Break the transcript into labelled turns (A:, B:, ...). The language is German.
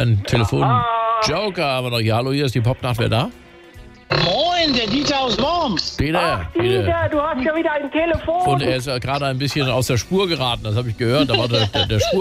A: einen Telefon-Joker haben wir noch hier. Hallo, hier ist die Popnacht. Wer da?
B: Moin, der Dieter aus Worms.
A: Peter.
C: Dieter, du hast ja wieder ein Telefon.
A: Und er ist gerade ein bisschen aus der Spur geraten, das habe ich gehört. Da war der Spur